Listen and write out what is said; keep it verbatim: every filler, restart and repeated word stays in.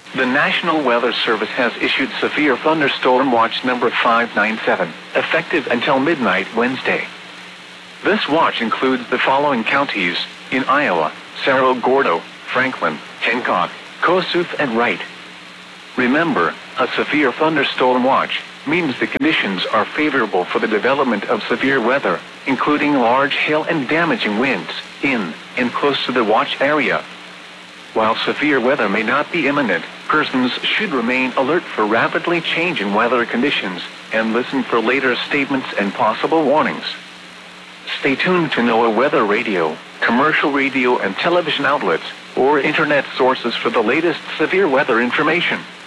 The National Weather Service has issued Severe Thunderstorm Watch number five nine seven, effective until midnight Wednesday. This watch includes the following counties in Iowa: Cerro Gordo, Franklin, Hancock, Kossuth, and Wright. Remember, a severe thunderstorm watch means the conditions are favorable for the development of severe weather, including large hail and damaging winds, in and close to the watch area. While severe weather may not be imminent, persons should remain alert for rapidly changing weather conditions and listen for later statements and possible warnings. Stay tuned to NOAA Weather Radio, commercial radio and television outlets, or internet sources for the latest severe weather information.